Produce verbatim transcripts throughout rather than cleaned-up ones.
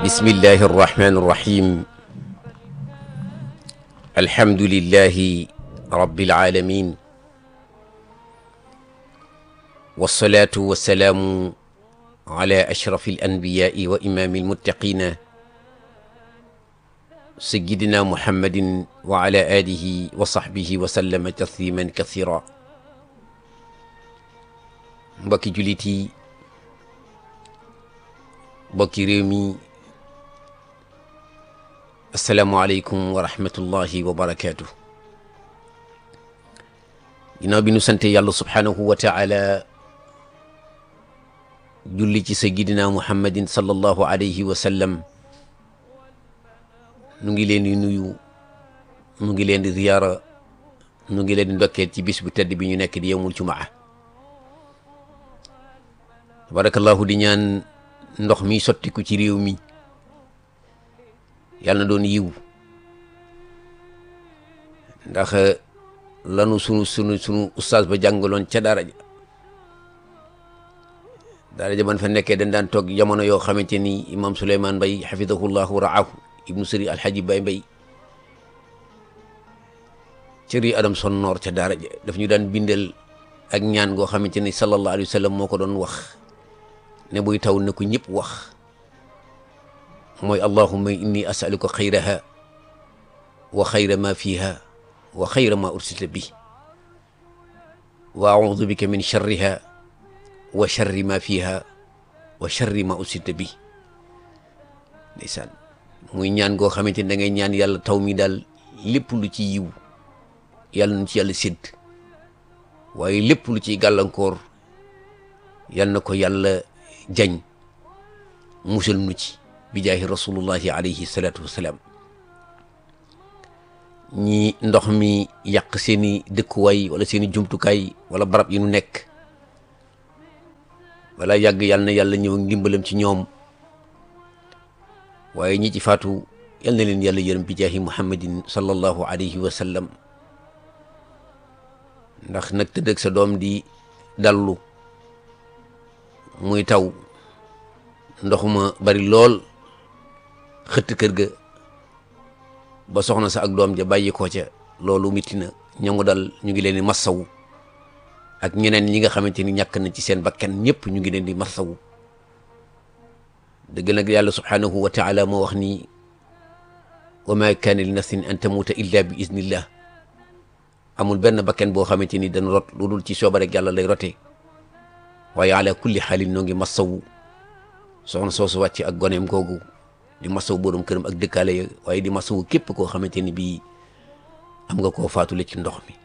bismillahi irrahmani irrahim alhamdulillahi rabbil alamin wassalatu wassalamu ala ashrafi alanbiyai wa imami almuttaqina sayyidina muhammadin wa ala alihi wa sahbihi wa sallama tasliman kathira. mbokki jullit yi, mbokki réew mi, asalaamualeykum wa rahmatullahi wa barakaatu. ginnaaw bi nu sante yàlla subhaanahu wa taala julli ci sayyidina muhammadin sallallahu alayhi wa sallam, nu ngi leen di nuyu, nu ngi leen di ziyaara, nu ngi leen di ndokkeel ci bis bu tedd bi ñu nekk di yawmul jumaa. tabarakallahu, di ñaan ndox mi sottiku ci réew mi yàlla na doon yiw, ndax lanu sunu sunu sunu ustaas ba jàngaloon ca daara ja daara ja man fa nekkee dañ daan toog jamono yoo xamante ni imam Souleymane Mbay xafidahullahu raahu ibnu sëri alxaaji Bay Mbay cëri adam son noor ca daara ja daf ñu daan bindal ak ñaan goo xamante ni sallallahu alayhi wa sallam moo ko doon wax ne buy taw na ko ñëpp wax, mooy allahumma inni asaluka xayraha wa xayra ma fiha wa xayra ma ursilta bi wa audu bika min charriha wa charri ma fiha wa charri ma ursilta bi. ndeysaan, muy ñaan goo xamante ni da ngay ñaan yàlla taw mi daal lépp lu ci yiw yàlla na ci yàlla sédd, waaye lépp lu ciy gàllankoor yàlla na ko yàlla jañ musal nu ci bi jaahi rasulullahi alayhi salatu wasalaam. ñi ndox mi yàq seeni dëkkuwaay wala seeni jumtukaay wala barab yi nu nekk, wala yàgg yàlla na yàlla ñëw ndimbalam ci ñoom, waaye ñi ci faatu yal na leen yàlla yërëm bi jaahi muhammadin sallallahu alayhi wa sallam. ndax nag tëdd ak sa doom di dallu muy taw, ndox ma bari lool, xëtt kër ga ba soxna sa ak doom ja bàyyi ko ca, loolu mitti na. ñangu dal ñu ngi leen di massawu, ak ñeneen ñi nga xamante ni ñàkk na ci seen bakkan ñëpp ñu ngi leen di massawu. dëgg nag yàlla subhaanahu wa taala moo wax ni wa ma kaana li nafsin an tamuuta illa bi iznillah. amul benn bakkan boo xamante ni dana rot lu dul ci sooba rek yàlla lay rotee. waaye ala kulli xaalin noo ngi massawu soxna soosu wàcc ak goneem googu, di massawu borom këram ak dëkkaale ya, waaye di massawu képp koo xamante ni bii am nga koo faatule ci ndox mi.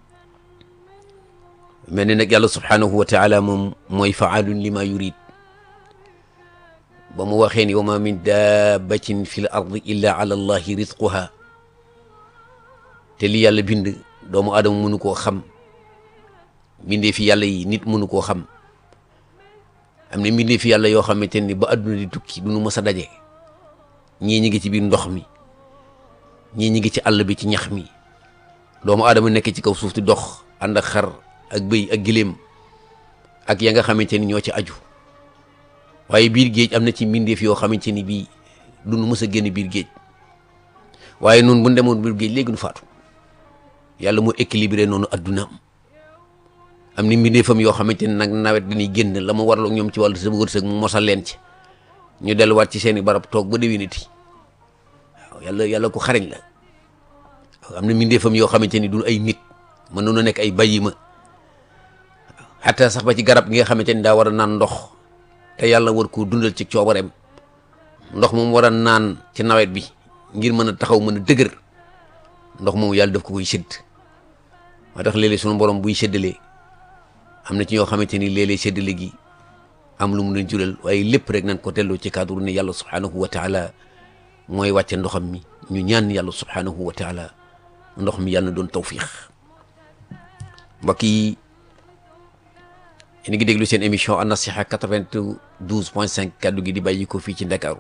mel ni nag yàlla subhaanahu wa taala moom mooy faalun lima yurid. ba mu waxee ni wa ma min dabbatin fi l ardi illa ala allahi rizquha, te li yàlla bind doomu aadama mënu koo xam, bindee fi yàlla yi nit mënu koo xam. am na mbindee fi yàlla yoo xamante ni ba adduna di tukki du nu mës a daje. ñii ñi ngi ci biir ndox mi, ñii ñi ngi ci àll bi ci ñax mi. doomu aadama nekk ci kaw suuf di dox ànd ak xar ak bëy ak giléem ak ya nga xamante ni ñoo ci aju. waaye biir géej am na ci mbindeef yoo xamante ni bii du nu mës a génn biir géej, waaye noonu bu ñu demoon biir géej léegi nu faatu. yàlla moo équilibré noonu addunaam. am ni mbindeefam yoo xamante ni nag nawet dañuy génn la mu warloo ñoom ci wàllu sa wërsëg mu mosal leen ci, ñu delluwaat ci seeni barab toog ba déwéniti. waaw yàlla yàlla ko xarañ la. am na mbindeefam yoo xamante ni du ay nit, mën noonu nekk ay bàyyima. xataa sax ba ci garab gi nga xamante ni daa war a naan ndox te yàlla war koo dundal ci coobareem, ndox moom war a naan ci nawet bi ngir mën a taxaw mën a dëgër, ndox moom yàlla daf ko koy sédd. moo tax léeg-léeg sunu borom buy séddalee am na ci ñoo xamante ni léeg-léeg séddale gi am lu mu leen jural, waaye lépp rek nañ ko delloo ci cadre ne yàlla subhaanahu wa taala mooy wàcce ndoxam mi. ñu ñaan yàlla subhaanahu wa taala ndox mi yàlla na doon tawfiix. mbokk yi, yéen a ngi déglu seen émission An Nasiha quatre-vingt-douze point cinq, kaddu gi di bàyyi ko fii ci Ndakaaru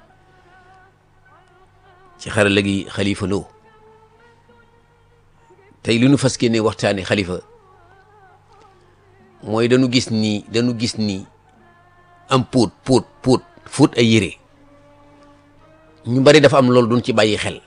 ci xarala gi Xalifa Lo. tey li nu fas yéene waxtaane Xalifa mooy dañu gis ni dañu gis ni am póot póot póot fóot ay yére ñu bari dafa am loolu duñ ci bàyyi xel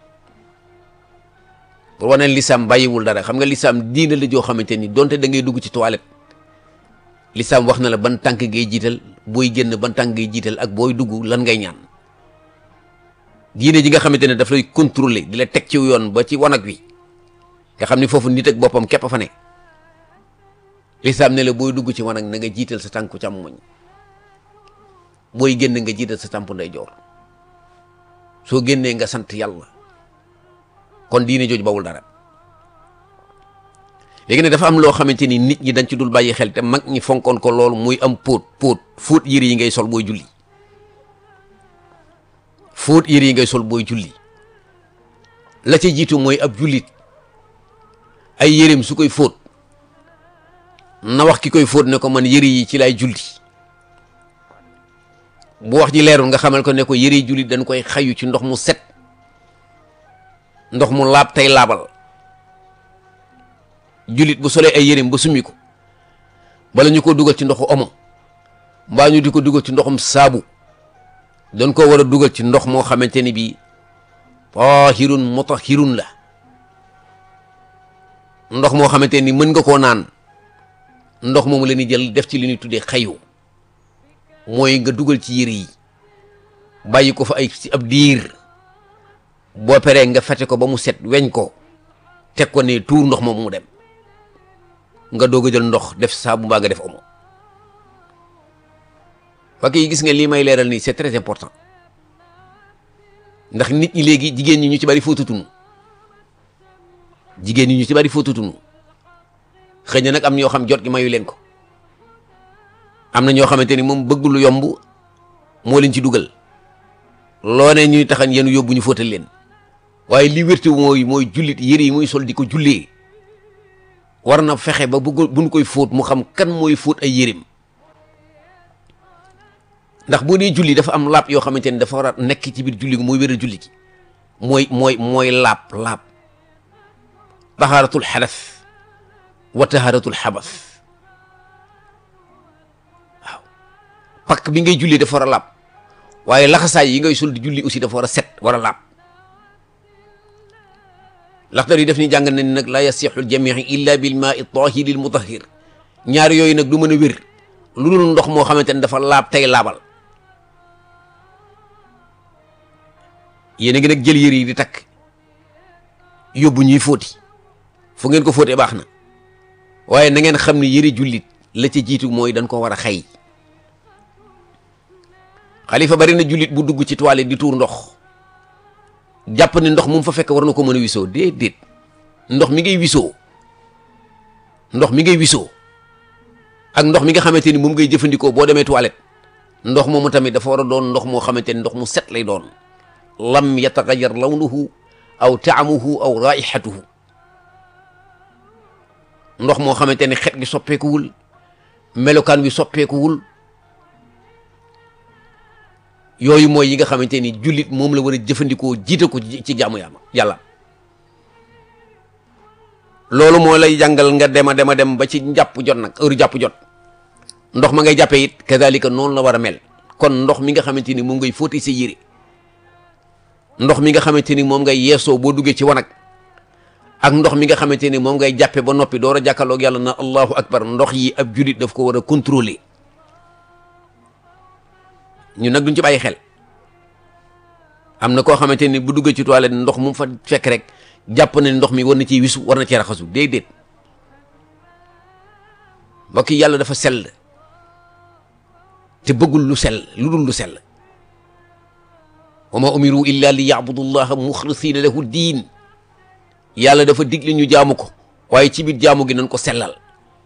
pour wane lislaam bàyyiwul dara. xam nga lislaam diina la joo xamante ni donte da ngay dugg ci toilette lislaam wax na la ban tànk ngay jiital, booy génn ban tànk ngay jiital, ak booy dugg lan ngay ñaan. diine ji nga xamante ne daf lay contrôler di la teg ci yoon ba ci wanag wi nga xam ni foofu nit ak boppam képp fa ne. lislaam ne la booy dugg ci wanag na nga jiital sa tànku càmmoñ, booy génn nga jiital sa tànku ndeyjoor, soo génnee nga sant yàlla. kon diine jooju bawul dara. léegi ne dafa am loo xamante ni nit ñi dañ ci dul bàyyi xel te mag ñi fonkoon ko loolu muy am póot póot fóot yére yi ngay sol booy julli fóot yére yi ngay sol booy julli la ca jiitu mooy ab jullit ay yéreem su koy fóot na wax ki koy fóot ne ko man yére yi ci lay julli. bu wax ji leerul nga xamal ko ne ko yére yi jullit dañ koy xayu ci ndox mu set, ndox mu laab tey laabal. jullit bu solee ay yéreem ba summi ko bala ñu ko dugal ci ndoxu omo mbaa ñu di ko dugal ci ndoxum saabu dañ ko war a dugal ci ndox moo xamante ni bii tahirun mutahirun la, ndox moo xamante ni mën nga koo naan. ndox moomu la ñuy jël def ci li ñuy tuddee xayu, mooy nga dugal ci yére yi bàyyi ko fa ay ci ab diir, boo peree nga fete ko ba mu set weñ ko teg ko ne tuur ndox moomu mu dem, nga doog a jël ndox def saabu mbaa nga def omo. parce que gis nga lii may leeral nii c'est très important ndax nit ñi léegi jigéen ñi ñu ci bari fóotatunu jigéen ñi ñu ci bari fóotatunu xëy na nag am ñoo xam jot gi mayu leen ko, am na ñoo xamante ni moom bëgg lu yomb moo leen ci dugal loo ne ñuy taxan yéen yóbbu ñu fóotal leen. waaye li wérte mooy mooy jullit yére yi muy sol di ko jullee war na fexe ba bu buñ koy fóot mu xam kan mooy fóot ay yéreem. ndax boo dee julli dafa am laab yoo xamante ni dafa war a nekk ci biir julli gi mooy wéral julli gi mooy mooy mooy laab laab tahaaratul xadas wa tahaaratul xabas. waaw pakk bi ngay julli dafa war a laab waaye laxasaay yi ngay sol di julli aussi dafa war a set war a laab. laxdar yi def ni jàng nañ nag la yasixul jamii illa bil maa tahiri al mutahhir, ñaar yooyu nag du mën a wér lu dul ndox moo xamante ne dafa laab tey laabal. yéen a ngi nag jël yére yi di takk yóbbu ñuy fóoti fu ngeen ko fóotee baax na waaye na ngeen xam ne yére jullit la ca jiitu mooy dañ ko war a xay. xalifa bari na jullit bu dugg ci toilette di tuur ndox jàpp ne ndox mu fa fekk war na ko mën a wisoo. déedéet ndox mi ngay wisoo ndox mi ngay wisoo ak ndox mi nga xamante ni moom ngay jëfandikoo boo demee toilette ndox moomu tamit dafa war a doon ndox moo xamante ni ndox mu set lay doon. lam yatagayyar lawnuhu aw taamuhu aw raihatuhu, ndox moo xamante ni xet gi soppeekuwul melokaan wi soppeekuwul. yooyu mooy yi nga xamante ni jullit moom la war a jëfandikoo jiite ko ci jaamu yàlla yàlla. loolu moo lay jàngal nga dem a dem a dem ba ci njàpp jot nag heure jàpp jot ndox ma ngay jàppee it kazalika noonu la war a mel. kon ndox mi nga xamante ni moom ngay fóoti sa yére, ndox mi nga xamante ni moom ngay yeesoo boo duggee ci wanag, ak ndox mi nga xamante ni moom ngay jàppe ba noppi door a jàkkaarloog yàlla na allahu akbar, ndox yi ab jullit daf ko war a contrôler. ñu nag duñ ci bàyyi xel. am na koo xamante ni bu duggee ci toilette ndox mu fa fekk rek jàpp na ndox mi war na ciy wisu war na ci raxasu. déedéet mbokk yi yàlla dafa sell te bëggul lu sell lu dul lu sell. wa ma umiru illa li ya'budu llaha muxlisina lahu diin, yàlla dafa digle ñu jaamu ko waaye ci biir jaamu gi nañ ko sellal.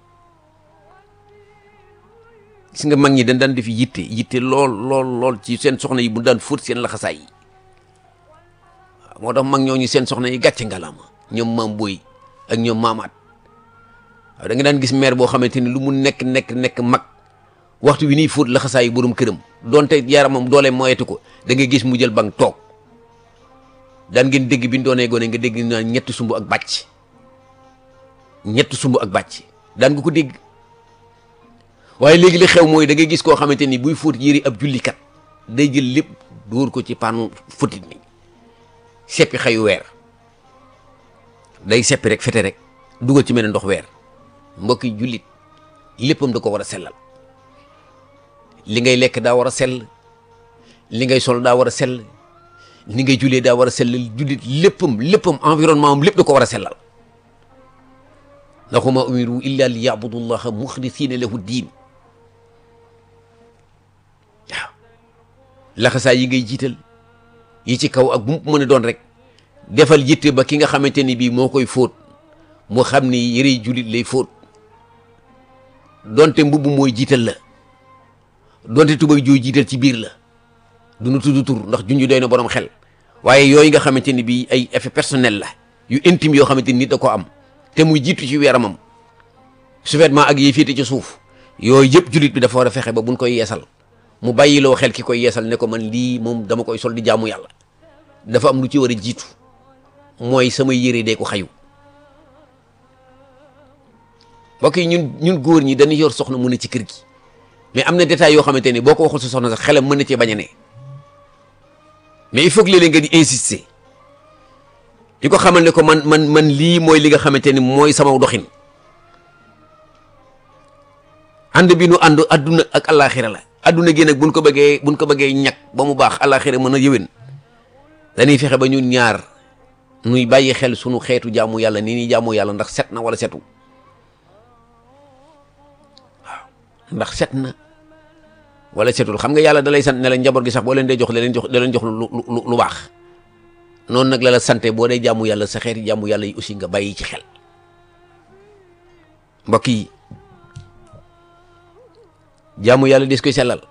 gis nga mag ñi dañ daan def yitte yitte lool lool lool ci seen soxna yi bu daan fóot seen laxasaay yi. waaw moo tax mag ñooñu seen soxna yi gàcce ngalaama ñoom maam booy ak ñoom maamaat. waaw da nga daan gis mère boo xamante ni lu mu nekk nekk nekk mag waxtu wi nii fóot laxasaay yi borom këram donte yaramam doole moyetu ko da nga gis mu jël bang toog. daan ngeen dégg bi ñu doonee gone nga dégg naa ñetti sumb ak bàcc ñetti sumb ak bàcc daan nga ko dégg. waaye léegi li xew mooy da ngay gis koo xamante ni buy fóot yëri ab jullikat day jël lépp dóor ko ci paanu futit mi seppi xayu weer day seppi rek fete rek dugal ci mel ne ndox weer mbokki jullit léppam da ko war a sellal li ngay lekk daa war a sell li ngay sol daa war a sell li ngay jullee daa war a sellal jullit léppam léppam environnement am lépp da ko war a sellal ndax wa maa umiru illa li yabudu llaha muxlisina lahu diin waaw laxasaa yi ngay jiital yi ci kaw ak bu mu mën a doon rek defal yitte ba ki nga xamante ni bii moo koy fóot mu xam ni yëre jullit lay fóot donte mbubb mooy jiital la donte tubay jooy jiital ci biir la du nu tudd tur ndax junj doy na borom xel waaye yooyu nga xamante ni bii ay effet personnel la yu intime yoo xamante ni nit da ko am te muy jiitu ci weeramam sous-vêtement ak yi féete ci suuf yooyu yëpp jullit bi dafa war a fexe ba buñ koy yeesal mu bàyyiloo xel ki koy yeesal ne ko man lii moom dama koy sol di jaamu yàlla dafa am lu ci war a jiitu mooy samay yére dee ko xayu mbokk yi ñun ñun góor ñi dañuy yor soxna mu ne ci kër gi mais am na détails yoo xamante ni boo ko waxul sa soxna sax xelam mën na cee bañ a ne mais il faut que léeg-léeg nga di insister di ko xamal ne ko man man man lii mooy li nga xamante ni mooy sama doxin ànd bi nu ànd adduna ak àllaaxira la adduna gi nag buñ ko bëggee buñ ko bëggee ñàkk ba mu baax àllaaxira mën a yëwén dañuy fexe ba ñun ñaar nuy bàyyi xel sunu xeetu jaamu yàlla nii nii jaamu yàlla ndax set na wala setu waaw ndax set na wala setul xam nga yàlla da lay sant ne la njaboot gi sax boo leen dee jox da leen jox da leen jox lu lu lu baax noonu nag la la sante boo dee jaamu yàlla sa xeeti jaamu yàlla yi aussi nga bàyyi ci xel mbokk yi jaamu yàlla des koy sellal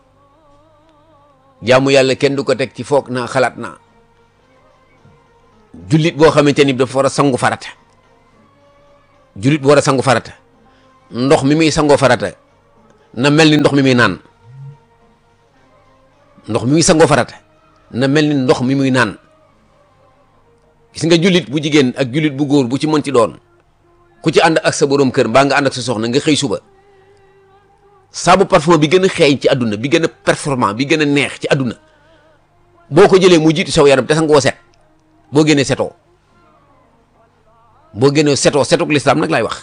jaamu yàlla kenn du ko teg ci foog naa xalaat naa jullit boo xamante ni dafa war a sangu farata jullit bu war a sangu farata ndox mi muy sangoo farata na mel ni ndox mi muy naan ndox mi muy sangoo farata na mel ni ndox mi muy naan gis nga jullit bu jigéen ak jullit bu góor bu ci mën ci doon ku ci ànd ak sa borom kër mbaa nga ànd ak sa soxna nga xëy suba saabu parfum bi gën a xeeñ ci àdduna bi gën a performant bi gën a neex ci àdduna boo ko jëlee mu jiitu saw yaram te sangoo set boo génnee setoo boo génnee setoo setuk lislaam nag laay wax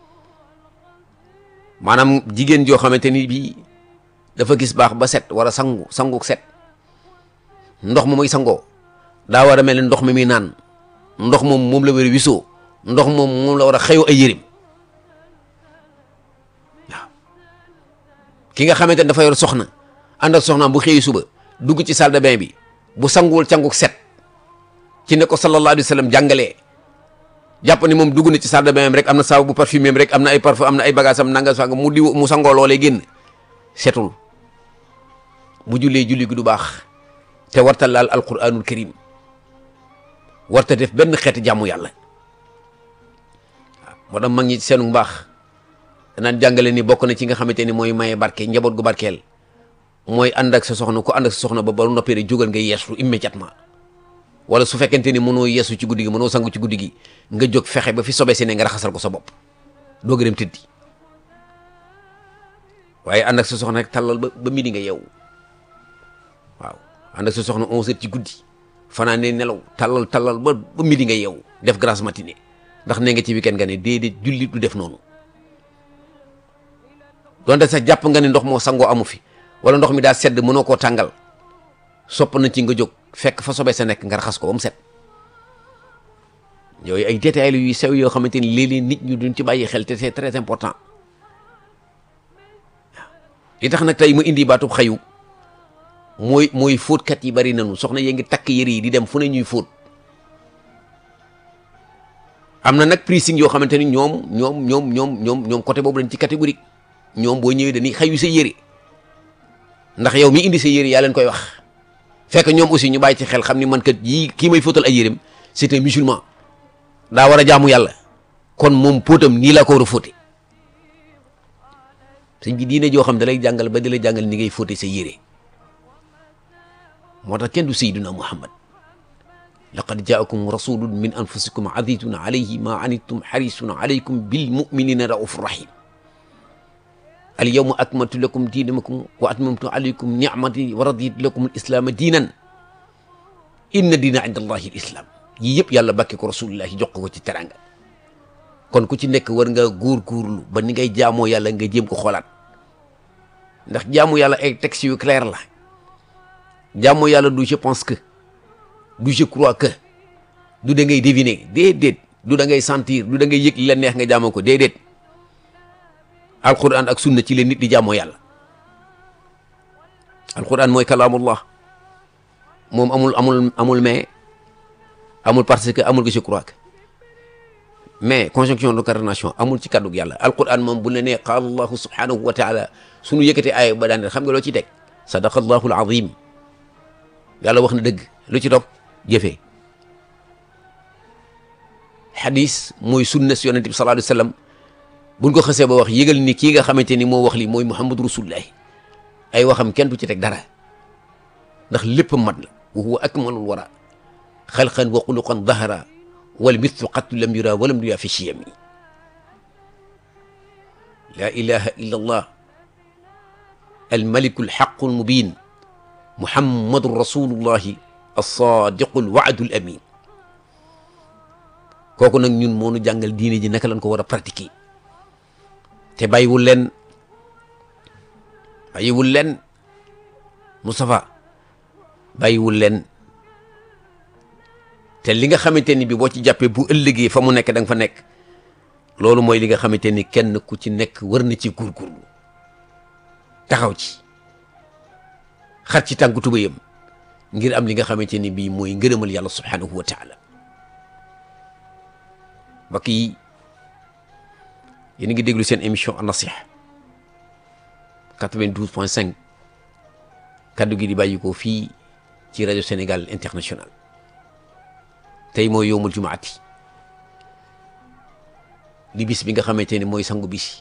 maanaam jigéen joo xamante ni bii dafa gis baax ba set war a sangu sangu set ndox ma muy sangoo daa war a mel ni ndox mi muy naan ndox moom moom la war a wisoo ndox moom moom la war a xëyoo ay yërim waaw ki nga xamante ni dafa yor soxna ànd ak soxnaam bu xëyee suba dugg ci salle de bain bi bu sanguwul canguk set ci ne ko sallallahu alayhi wa sallam jàngalee jàpp ni moom dugg na ci salle de bain rek am na saabu bu parfumé rek am na ay parfum am na ay bagages am nanga sang mu di mu sangoo loolee génn setul bu jullee julli gi du baax te warta laal alquranul karim warta def benn xeeti jàmmu yàlla waaw moo tax mag ñi seenu mbaax danaan jàngale ni bokk na ci nga xamante ni mooy maye barke njaboot gu barkeel mooy ànd ak sa soxna ku ànd ak sa soxna ba ba noppee rek jógal nga yeesu immédiatement wala su fekkente ni mënoo yeesu ci guddi gi mënoo sangu ci guddi gi nga jóg fexe ba fi sobe si ne nga raxasal ko sa bopp doo gërëm tëddi waaye ànd ak sa soxna rek tallal ba ba midi nga yeewu waaw ànd ak sa soxna onze heures ci guddi fanaan ne nelaw tallal tallal ba ba midi nga yeewu def grasse matinée ndax nee nga ci weekend nga ne déedéet jullit du def noonu donte sax jàpp nga ne ndox moo sangoo amu fi wala ndox mi daa sedd mënoo koo tàngal sopp na ci nga jóg fekk fa sobe sa nekk nga raxas ko ba mu set yooyu ay détails yu sew yoo xamante ni léeg-léeg nit ñi duñ ci bàyyi xel te c'est très important li tax nag tey mu indi baatub xayu mooy mooy fóotkat yi bari nañu soxna yee ngi takk yëre yi di dem fu ne ñuy fóot am na nag pricing yoo xamante ni ñoom ñoom ñoom ñoom ñoom ñoom côté boobu dañ ci catégorique ñoom boo ñëwee dañuy xayu sa yëre ndax yow mi indi sa yëre yaa leen koy wax fekk ñoom aussi ñu bàyyi ci xel xam ni man kat yii kii may fóotal ay yëreem c'est un musulman daa war a jaamu yàlla kon moom póotam nii laa ko war a fóote sëñ bi diine joo xam da lay jàngal ba di la jàngal ni ngay fóote sa yére moo tax kenn du sayyiduna muhammad laqad jaakum rasulun min anfusikum azizun alayhi ma anittum harisun alaykum bil muminina raufur rahim al yawma akmaltu lakum diinakum wa atmamtu alaykum ni'mati wa raditu lakum al islaama diinan inna diina inda allahi al islam yii yëpp yàlla bàkke ko rasulullahi jox ko ci teranga kon ku ci nekk war nga góorgóorlu ba ni ngay jaamoo yàlla nga jéem ko xoolaat ndax jaamu yàlla ay textes yu clair la jaamu yàlla du je pense que du je crois que du da ngay deviner déedéet du da ngay sentir du da ngay yëg li la neex nga jaamoo ko déedéet alquran ak sunna ci leen nit di jaamoo yàlla alquran mooy kalaamullah moom amul amul amul mais amul parce que amul que je crois que mais conjonction de carénation amul ci kàddug yàlla alquran moom bu ne nee qaala allahu subhanahu wa taala suñu yëkkatee aaya ba daan xam nga loo ci teg sadaqa allahu alazim yàlla wax na dëgg lu ci topp jëfee xadis mooy sunna si yonente bi sallallahu alayhi wa sallam buñ ko xësee ba wax yëgal ni kii nga xamante ni moo wax li mooy muhammadu rasulullahi ay waxam kenn du ci teg dara ndax lépp mat la wa huwa akmalul wara xalqan wa xuluqan dahara wal mithlu qattu lam yura walam duya fi chiyami la ilaha illa allah almaliku alxaqu almubin muhammadu rasulullahi alsadiqu alwaadu alamin kooku nag ñun moo nu jàngal diine ji naka lañ ko war a pratiquer te bàyyiwul leen bàyyiwul leen Moustapha bàyyiwul leen te li nga xamante ni bi boo ci jàppee bu ëllëgee fa mu nekk da nga fa nekk loolu mooy li nga xamante ni kenn ku ci nekk war na ci góorgóorlu taxaw ci xar ci tànku tubayam ngir am li nga xamante ni bii mooy ngërëmal yàlla subhanahu wa taala mbokk yi yéen a ngi déglu seen émission An-Nasiha quatre-vingt-douze point cinq kaddu gi di bàyyi ko fii ci rajo Sénégal International tey mooy yowmul jumaati di bis bi nga xamante ni mooy sangu bis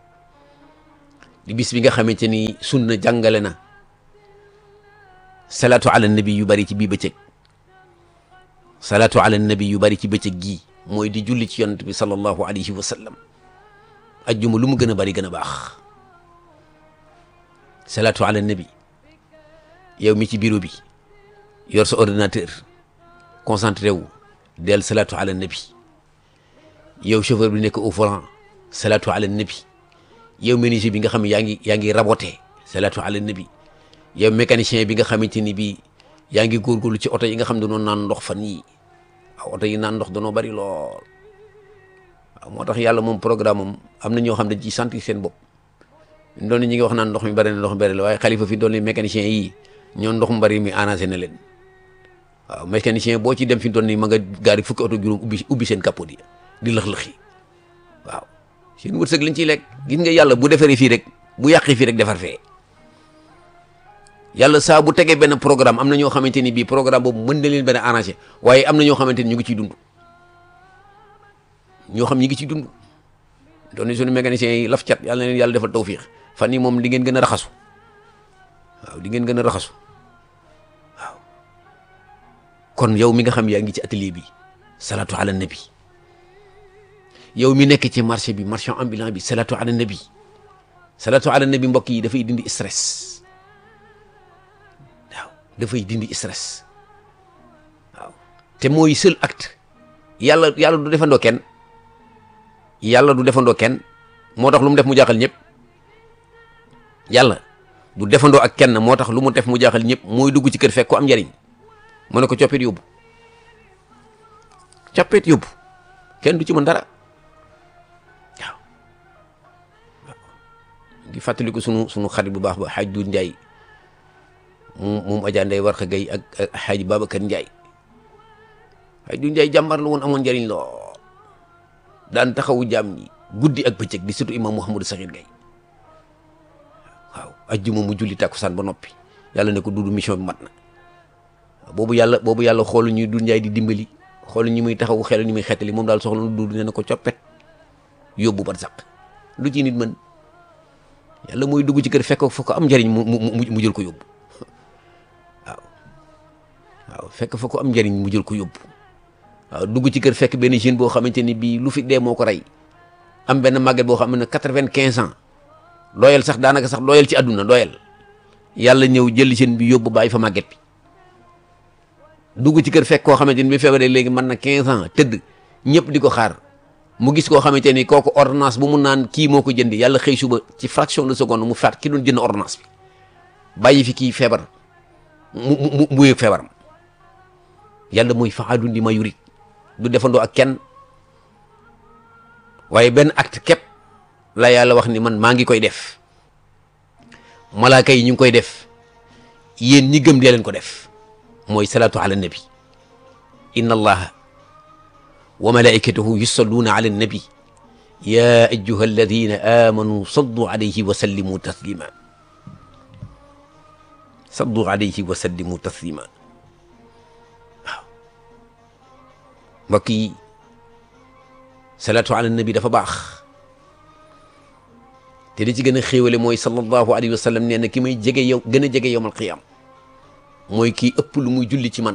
di bis bi nga xamante ni sunna jàngale na salaatu ala nabi yu bari ci bii bëccëg salaatu ala nabi yu bari ci bëccëg gii mooy di julli ci yonent bi sallallahu alayhi wa sallam ajjuma lu mu gën a bari gën a baax salaatu ala nabi yow mi ci bureau bi yor sa ordinateur concentré wu del salaatu ala nabi yow chauffeur bi nekk au volant salaatu ala nabi yow menuisier bi nga xam ne yaa ngi yaa ngi raboté salaatu ala nabi yow mécanicien bi nga xamante ni bii yaa ngi góorgóorlu ci oto yi nga xam ne dañoo naan ndox fan yii waaw oto yi naan ndox danoo bari lool waaw moo tax yàlla moom programme am am na ñoo xam ne ci sentir seen bopp doon ñi ngi wax naan ndox mi bari na ndox mi bari la waaye xalifa fi doon mécanicien yi ñoo ndox mu bari mi arrangé na leen waaw mécanicien boo ci dem fi doon ni ma nga gaari fukki oto juróom ubbi ubbi seen capot yi di lëx-lëxi waaw seen wërsëg lañ ciy lekk gis nga yàlla bu defaree fii rek bu yàqee fii rek defar fee yàlla saa bu tegee benn programme am na ñoo xamante ni bii programme boobu mën na leen benn arrangé waaye am na ñoo xamante ni ñu ngi ciy dund ñoo xam ñi ngi ciy dund doon suñu mécaniciens yi laf cat yàlla na leen yàlla defal tawfiix fan yi moom di ngeen gën a raxasu waaw di ngeen gën a raxasu waaw kon yow mi nga xam yaa ngi ci atelier bi salatu ala nabi yow mi nekk ci marché bi marchand ambulant bi salatu ala nabi salatu ala nabi mbokk yi dafay dindi stress waaw dafay dindi stress waaw te mooy seul acte yàlla yàlla du defandoo kenn yàlla du defandoo kenn moo tax lu mu def mu jaaxal ñëpp yàlla du defandoo ak kenn moo tax lu mu def mu jaaxal ñëpp mooy dugg ci kër fekk ko am njariñ mu ne ko coppet yóbbu coppet yóbbu kenn du ci mën dara waaw waaw di fàttaliku sunu sunu xarit bu baax ba xaaj du Njaay moom moom Adja Ndeye Warxa Gay ak ak xaaj Babacar Njaay xaaj du Njaay jàmbar la woon amoon njariñ loo daan taxawu jaam ñi guddi ak bëccëg di surtout imam Mouhamadou Sakhir Gaye waaw ajjuma mu julli tàkkusaan ba noppi yàlla ne ko dudu mission bi mat na boobu yàlla boobu yàlla xoolu ñuy dun njaay di dimbali xoolu ñu muy taxawu xel ñu muy xettali moom daal soxla nu dudu ne na ko coppet yóbbu ba saq lu ci nit mën yàlla mooy dugg ci kër fekk fa ko am njariñ mu mu mu jël ko yóbbu waaw waaw fekk fa ko am njariñ mu jël ko yóbbu waaw dugg ci kër fekk benn jeune boo xamante ni bii lu fi dee moo ko rey am benn màgget boo xam ne quatre-vingt-quinze ans doyal sax daanaka sax doyal ci àdduna doyal yàlla ñëw jël seen bi yóbbu bàyyi fa màgget bi dugg ci kër fekk koo xamante ni bi feebaree léegi mën na quinze ans tëdd ñëpp di ko xaar mu gis koo xamante ni kooku ordonnance bu mu naan kii moo ko jëndi yàlla xëy suba ci fraction de seconde mu faat ki doon jënd ordonnance bi bàyyi fi kii feebar mu mu mu yëg feebaram yàlla mooy fa'aalun limaa yuriid du defandoo ak kenn waaye benn acte képp la yàlla wax ni man maa ngi koy def malaaka yi ñu ngi koy def yéen ñi gëm dee leen ko def mooy salaatu ala nabi inna allaha wa malaikatahu yusalluuna ala nabi ya ayyuha alladina amanu sallu alayhi wa sallimu taslima sallu alayhi wa sallimu taslima waaw mbokk yi salaatu ala nabi dafa baax te li ci gën a xéewale mooy sallallahu alayhi wa sallam nee na ki may jege yow gën a jege yowmal qiyaam mooy kii ëpp lu muy julli ci man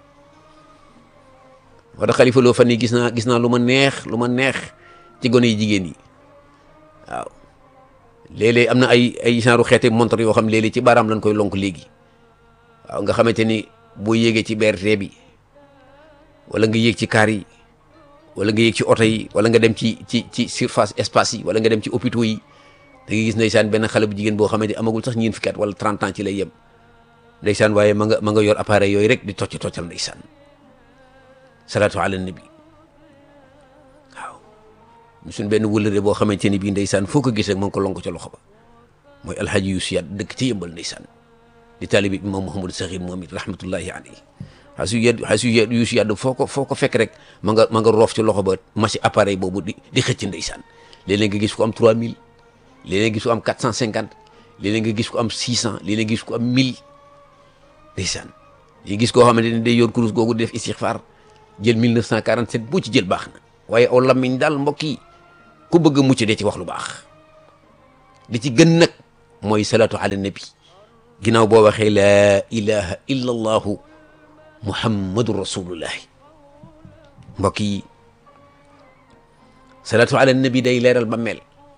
wala xalifa loo fan yi gis naa gis naa lu ma neex lu ma neex ci gone yi jigéen yi waaw léeg-léeg am na ay ay genre xeete montre yoo xam léeg-léeg ci baaraam lañ koy lonk léegi waaw nga xamante ni boo yéegee ci B R T bi wala nga yéeg ci kaar yi wala nga yéeg ci oto yi wala nga dem ci ci ci surface espace yi wala nga dem ci hôpitaux yi da ngay gis ndeysaan benn xale bu jigéen boo xamante amagul sax ñeent fukki at wala trente ans ci lay yem ndeysaan waaye ma nga ma nga yor appareil yooyu rek di tocc toccal ndeysaan salaatu ala nabi waaw suñ benn wëllëre boo xamante ni bii ndeysaan foo ko gis rek ma ngi ko lonk ca loxo ba mooy alhaji Youssou Yade dëkk ci yëmbal ndeysaan di taalibi imam Mouhamadou Sakhir moom it rahmatullahi alayhi xasu yed xasu yed Youssou Yade foo ko foo ko fekk rek ma nga ma nga roof ci loxo ba machine appareil boobu di di xëcc ndeysaan léeg-léeg nga gis ko am trois mille léeg-léeg nga gis ko am quatre cent cinquante léeg-léeg nga gis ko am six cent léeg-léeg nga gis ko am mille ndeysaan yi gis koo xamante ni day yor kurus googu di def istixfaar jël mille neuf cent quarante-sept boo ci jël baax na waaye aw lamiñ daal mbokk yi ku bëgg a mucc dee ci wax lu baax li ci gën nag mooy salaatu ala nabi ginnaaw boo waxee laa ilaha illa allahu muhammadu rasulullahi mbokk yi salaatu ala nabi day leeral bàmmeel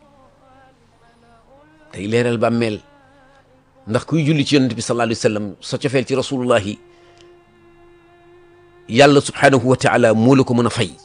day leeral bàmmeel ndax kuy julli ci yonent bi sallallahu alayhi wa sallam sa cofeel ci rasulullahi yàlla subhanahu wa taala moo la ko mën a fay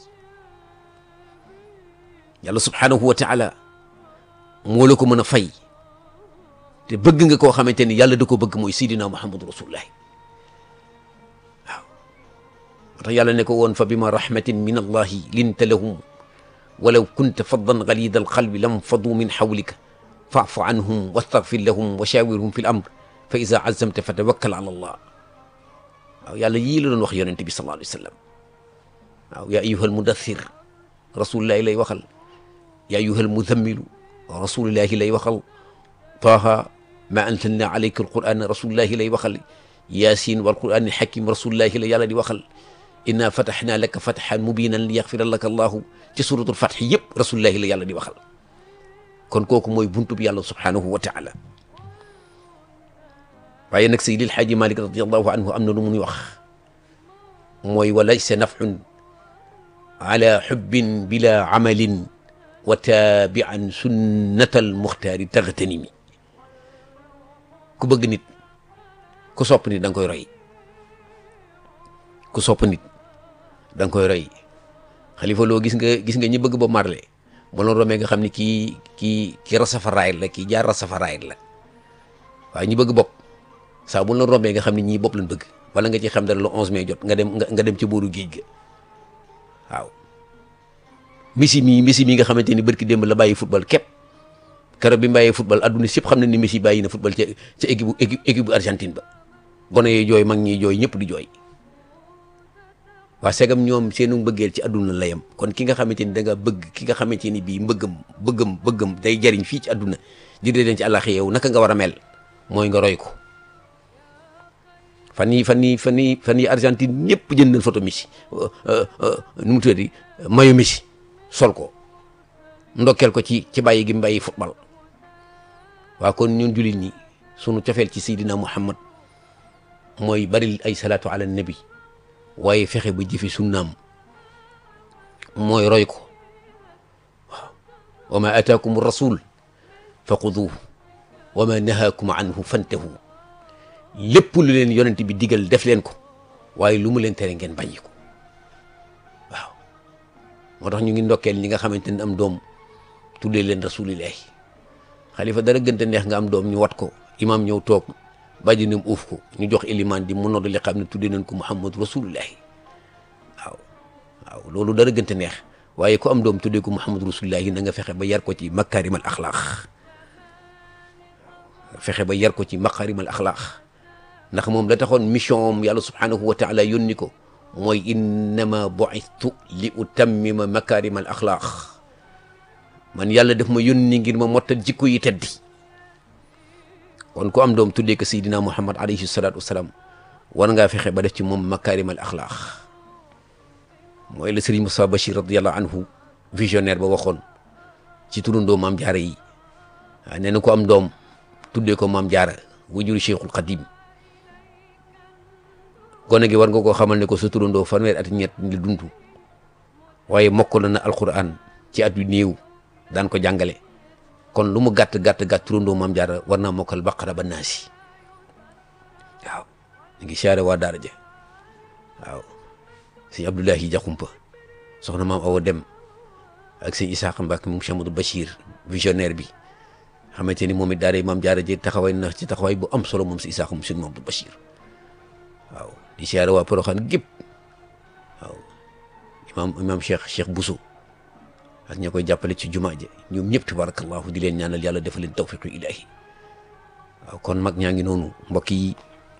yàlla subhanahu wa taala moo la ko mën a fay te bëgg nga koo xamante ni yàlla da ko bëgg mooy sidina muhammadu rasulullahi waaw moo tax yàlla ne ko woon fa bima rahmatin min allahi linta lahum walaw kunta faddan galida alqalbi lam fadu min hawlika fa'fu anhum wastaghfir lahum wa shawirhum fi l amr fa iza azamta fa tawakkal ala allah waaw yàlla yii la doon wax yonente bi sallallahu alayhi wa sallam waaw yaa ayyuhal mudaththir rasulillahi lay waxal yaa ayyuhal muzammilu rasulillahi lay waxal taaha ma anzalna alayka alqur'ana rasulillahi lay waxal yaasin wal qur'anil hakim rasulillahi la yàlla di waxal inna fatahna laka fathan mubinan li yaghfira laka allahu ci suratul fath yëpp rasulillahi la yàlla di waxal kon kooku mooy buntu bi yàlla subhanahu wa taala waaye nag Seydil Haaji Malik radiallahu anhu am na lu muy wax mooy wa laysa nafxun ala xubbin bila amalin wa taabian sunnatal muxtaari taxtanimi ku bëgg nit ku sopp nit da nga koy roy ku sopp nit da nga koy roy xalifa loo gis nga gis nga ñi bëgg Bob Marley ba loon romee nga xam ne kii kii kii rasafaraayit la kii jaar rasafaraayit la waaye ñi bëgg bopp saa bu la rombee nga xam ne ñii bopp lañ bëgg wala nga ci xam dara le onze mai jot nga dem nga dem ci booru géej ga waaw Messi mii Messi mii nga xamante ni barki démb la bàyyi football képp keroog bi mu bàyyee football adduna si yëpp xam na ni Messi bàyyi na football ca ca équipe équipe équipe bu Argentine ba gone yi jooy mag ñi jooy ñëpp di jooy waa segam ñoom seenu bëggeel ci adduna la yem kon ki nga xamante ni da nga bëgg ki nga xamante ni bii mbëggam bëggam bëggam day jariñ fii ci adduna di dee leen ci àllaxi yow naka nga war a mel mooy nga roy ko fan yii fan yii fan yii fan yii Argentine ñëpp jënd nañ photo Messi nu mu tuddati mayo Messi sol ko ndokkeel ko ci ci bàyyi gi mu bàyyi football waa kon ñun jullit ñi sunu cofeel ci Seydina Muhammad mooy bari ay salaatu ala nabi waaye fexe ba jëfe sunnaam mooy roy ko waaw wa ma ataakum rasul fa xuduuhu wa ma nahaakum anhu fantahu lépp lu leen yonent bi digal def leen ko waaye lu mu leen tere ngeen bàyyi ko waaw. moo tax ñu ngi ndokkeel ñi nga xamante ne am doom tuddee leen rasulillahi. xalifa dara gënte neex nga am doom ñu wat ko imaam ñëw toog bàjjinam uuf ko ñu jox ilimaan di mu nodd li xam ne tuddee nañ ko muhammadu rasulullahi waaw waaw loolu dara gënte neex waaye ku am doom tuddee ko muhammadu rasulullahi na nga fexe ba yar ko ci makaarimal axlaax nga fexe ba yar ko ci makaarimal axlaax ndax moom la taxoon mission am yàlla subhanahu wa taala yónni ko mooy innama bu'istu li utammima makaarimal axlaax man yàlla def ma yónni ngir ma mottal jikko yi teddi kon ku am doom tuddee ko Seydina Muhammad alayhi salaatu wasalaam war ngaa fexe ba def ci moom makaarimal axlaax mooy la Serigne Moussa Bachir radiyallahu anhu visionnaire ba waxoon ci turandoo maam jaara yi waaw nee na ku am doom tuddee ko maam jaara wajuru Cheikhul Qadim gone gi war nga koo xamal ne ko sa turandoo fanweer at ñett la dund waaye mokkal na alquran ci at yu néew daan ko jàngale kon lu mu gàtt gàtt gàtt turandoo maam jaara war naa mokkal baqara ba naasi waaw ñu ngi siyaare waa daara ja waaw sëñ Abdoulahi Jaxumpa soxna maam Awa Dem ak sëñ Isaaqa Mbàkke moom Cheikh Amadou Bachir visionnaire bi xamante ni moom it daara maam jaara ji taxawaay na ci taxawaay bu am solo moom si Isaaqa moom sëñ Amadou Bachir waaw di siyaare waa Poroxaan gépp waaw imaam imaam Cheikh Cheikh Bousso ak ña koy jàppale ci jumaa ji ñoom ñëpp tabarakallahu di leen ñaanal yàlla defal leen tawfiqu ilahi waaw kon mag ñaa ngi noonu mbokk yi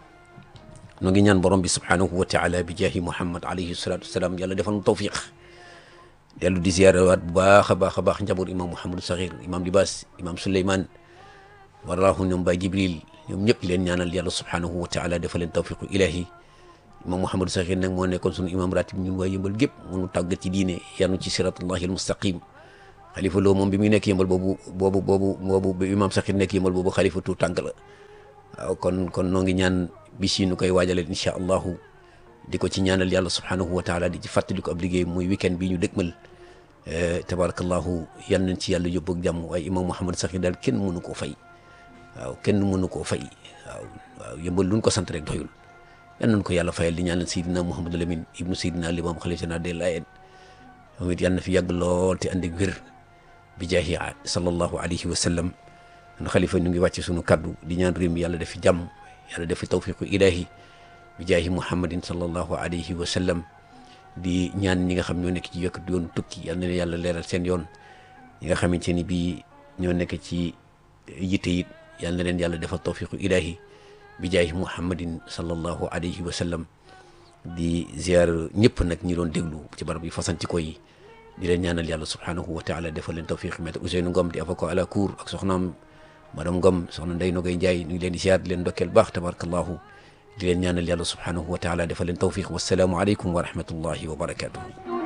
noo ngi ñaan borom bi subhanahu wa taala bi jaahi muhammad alayhi salatu wasalaam yàlla defal nu tawfiq dellu di ziyaare waat bu baax a baax a baax njaboot imam Mouhamadou Sakhir imam Libaas imam Souleymane waralaahu ñoom Baay Jibril ñoom ñëpp leen ñaanal yàlla subhanahu wa taala defal leen tawfiqu ilahi imam Mouhamadou Sakhir nag moo nekkoon sunu imam ratib ñun waa yëmbal gépp munu tàggat ci diine yanu ci siratullahi al mustaqim xalifa loo moom bi muy nekk yëmbal boobu boobu boobu boobu bi imam Sakhir nekk yëmbal boobu xalifa tu tànk la waaw kon kon noo ngi ñaan bis yi nu koy waajalee incha allahu di ko ci ñaanal yàlla subhanahu wa taala di ci fàttali ko ab liggéey muy weekend bi ñu dëgmal tabarakallahu yal nañ ci yàlla yóbbu ak jàmm waaye imam Mouhamadou Sakhir daal kenn mënu koo fay waaw kenn mënu koo fay waaw waaw yëmbal luñ ko sant rek doyul yal nañ ko yàlla fayal di ñaanal Seydina Mouhamadou Lamine ibnu Seydina Limam xalifa général des Layènes moom it yal na fi yàgg lool te ànd ak wér bi jaahi sallallahu alayhi wa sallam xalifa ñu ngi wàcce sunu kaddu di ñaan réew mi yàlla def fi jàmm yàlla def fi tawfiqu ilahi bi jaahi muhammadin sallallahu alayhi wa sallam di ñaan ñi nga xam ñoo nekk ci yokk yoon tukki yal na leen yàlla leeral seen yoon ñi nga xamante ni bii ñoo nekk ci yitte it yal na leen yàlla defal tawfiqu ilahi bi jaahi muhammadin sallallahu alayhi wa sallam di ziar ñëpp nag ñi doon déglu ci barab yi fasanti ko yi di leen ñaanal yàlla subhanahu wa taala defal leen tawfiq maître Ousseynou Ngom di avocat à la cour ak soxnaam madame Ngom soxna Ndeye Nogay Ndiaye ñu ngi leen di ziar di leen ndokkeel baax tabarakallahu di leen ñaanal yàlla subhanahu wa taala defal leen tawfiq wassalaamu aleykum wa rahmatullahi wa barakatuhu